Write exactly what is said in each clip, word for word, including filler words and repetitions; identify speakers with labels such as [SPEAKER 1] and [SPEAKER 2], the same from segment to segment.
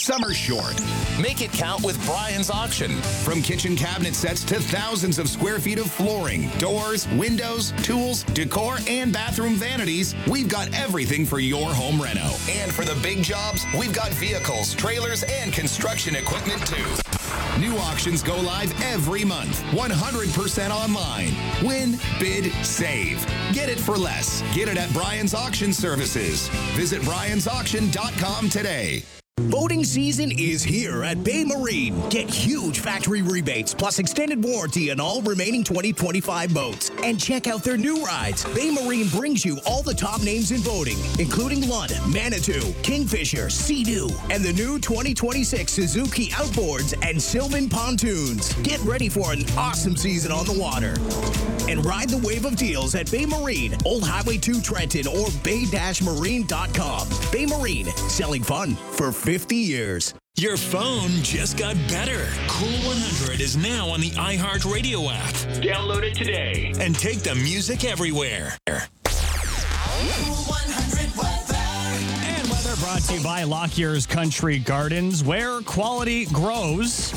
[SPEAKER 1] Summer's short. Make it count with Brian's Auction. From kitchen cabinet sets to thousands of square feet of flooring, doors, windows, tools, decor, and bathroom vanities, we've got everything for your home reno. And for the big jobs, we've got vehicles, trailers, and construction equipment too. New auctions go live every month, one hundred percent online. Win, bid, save. Get it for less. Get it at Brian's Auction Services. Visit Brian's Auction dot com today.
[SPEAKER 2] Boating season is here at Bay Marine. Get huge factory rebates plus extended warranty on all remaining twenty twenty-five boats. And check out their new rides. Bay Marine brings you all the top names in boating, including Lund, Manitou, Kingfisher, Sea-Doo, and the new twenty twenty-six Suzuki Outboards and Sylvan Pontoons. Get ready for an awesome season on the water. And ride the wave of deals at Bay Marine, Old Highway two Trenton, or bay dash marine dot com. Bay Marine, selling fun for fifty years.
[SPEAKER 3] Your phone just got better. Cool one hundred is now on the iHeartRadio app. Download it today and take the music everywhere.
[SPEAKER 4] Cool one hundred weather.
[SPEAKER 5] And weather brought to you by Lockyer's Country Gardens, where quality grows.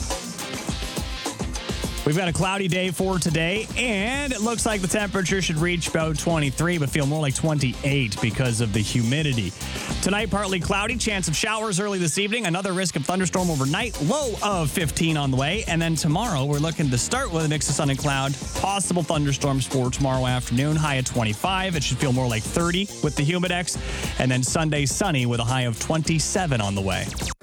[SPEAKER 5] We've got a cloudy day for today, and it looks like the temperature should reach about twenty-three, but feel more like twenty-eight because of the humidity. Tonight, partly cloudy, chance of showers early this evening, another risk of thunderstorm overnight, low of fifteen on the way. And then tomorrow, we're looking to start with a mix of sun and cloud, possible thunderstorms for tomorrow afternoon, high at twenty-five. It should feel more like thirty with the Humidex. And then Sunday, sunny with a high of twenty-seven on the way.